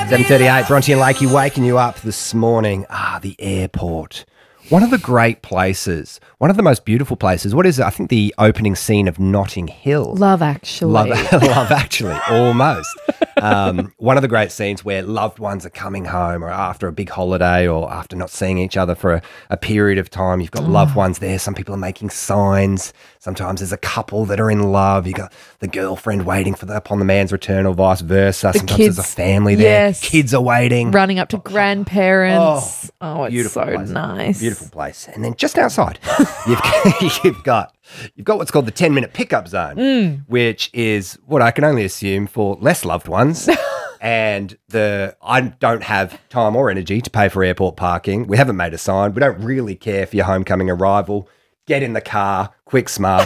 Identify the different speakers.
Speaker 1: 7:38, Bronte and Lakey waking you up this morning. The airport. One of the great places, one of the most beautiful places. What is it? I think the opening scene of Notting Hill.
Speaker 2: Love Actually.
Speaker 1: Love Actually, almost. One of the great scenes where loved ones are coming home or after a big holiday or after not seeing each other for a period of time. You've got loved ones there. Some people are making signs. Sometimes there's a couple that are in love. You've got the girlfriend waiting upon the man's return or vice versa. Sometimes there's a family there.
Speaker 2: Yes.
Speaker 1: Kids are waiting.
Speaker 2: Running up to grandparents. Oh, it's
Speaker 1: beautiful
Speaker 2: so
Speaker 1: place.
Speaker 2: nice.
Speaker 1: Beautiful place. And then just outside, you've got what's called the 10-minute pickup zone, which is what I can only assume for less loved ones. And I don't have time or energy to pay for airport parking. We haven't made a sign. We don't really care for your homecoming arrival. Get in the car, quick, smart.